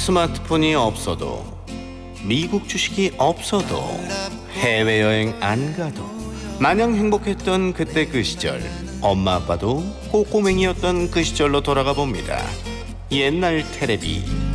스마트폰이 없어도, 미국 주식이 없어도, 해외여행 안 가도 마냥 행복했던 그때 그 시절, 엄마 아빠도 꼬꼬맹이였던 그 시절로 돌아가 봅니다. 옛날 테레비